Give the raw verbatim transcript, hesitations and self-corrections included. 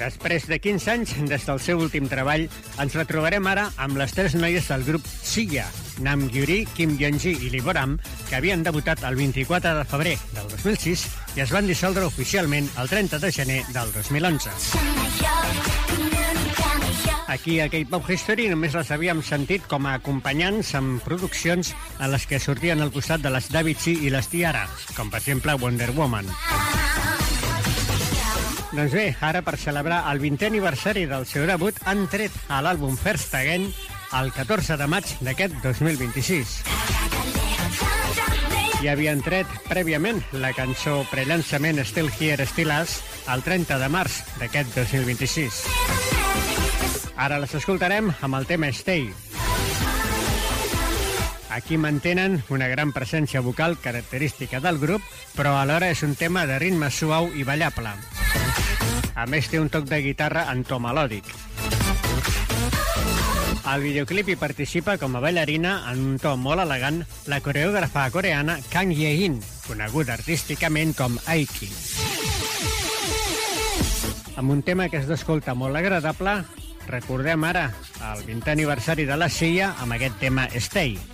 Després de quinze anys, des del seu últim treball, ens retrobarem ara amb les tres noies del grup Sia, Nam Gyuri, Kim Yeonji i Lee Boram, que havien debutat el vint-i-quatre de febrer del dos mil sis i es van dissoldre oficialment el trenta de gener del dos mil onze. Aquí a K-Pop History només les havíem sentit com a acompanyants en produccions en les que sortien al costat de les Davichi i les Tiara, com per exemple Wonder Woman. Doncs bé, ara per celebrar el vintè aniversari del seu debut han tret a l'àlbum First Again el catorze de maig d'aquest dos mil vint-i-sis. Ja havien tret prèviament la cançó prellançament Still Here, Still Us el trenta de març d'aquest dos mil vint-i-sis. Ara les escoltarem amb el tema Stay. Aquí mantenen una gran presència vocal característica del grup, però alhora és un tema de ritme suau i ballable. A més, té un toc de guitarra en to melòdic. Al videoclip hi participa com a ballarina en un to molt elegant la coreògrafa coreana Kang Ye-in, coneguda artísticament com Aiki. Amb un tema que es d'escolta molt agradable, recordem ara el vintè aniversari de la Sia amb aquest tema Stay.